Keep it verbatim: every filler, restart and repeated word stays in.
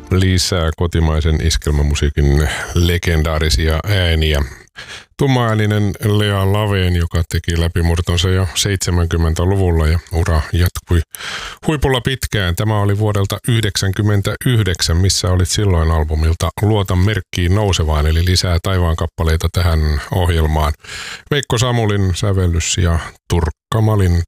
lisää kotimaisen iskelmämusiikin legendaarisia ääniä. Tummaääninen Lea Laveen, joka teki läpimurtonsa jo seitsemänkymmentäluvulla ja ura jatkui huipulla pitkään. Tämä oli vuodelta yhdeksänkymmentäyhdeksän, missä olit silloin albumilta Luota merkkiin nousevaan, eli lisää taivaan kappaleita tähän ohjelmaan. Veikko Samulin sävellys ja Turkka Malin